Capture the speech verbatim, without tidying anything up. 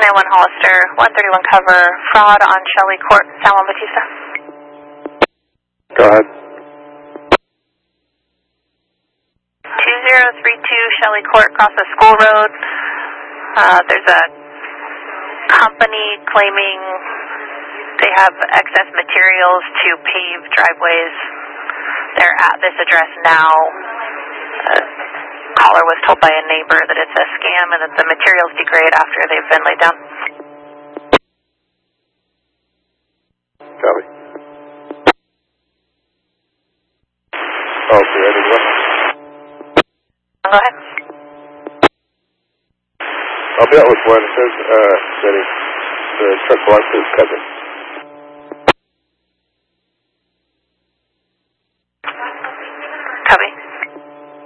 one Hollister, one thirty-one cover, fraud on Shelley Court, San Juan Bautista. Go ahead. two zero three two Shelley Court, across the school road. Uh, there's a company claiming they have excess materials to pave driveways. They're at this address now. Uh, caller was told by a neighbor that it's a scam and that the materials degrade after they've been laid down. Copy. Oh, okay, ready to go? Go ahead. I'll be out with one. It says uh, that it's, the truck belongs to his cousin.